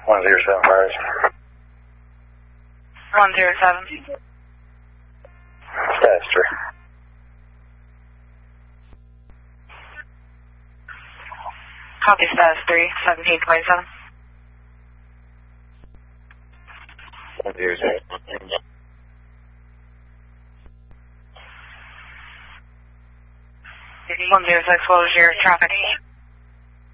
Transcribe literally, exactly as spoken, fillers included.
one zero seven five. one zero seven. Status three. Copy status three, seventeen twenty-seven. one zero zero. one zero six, what was your traffic?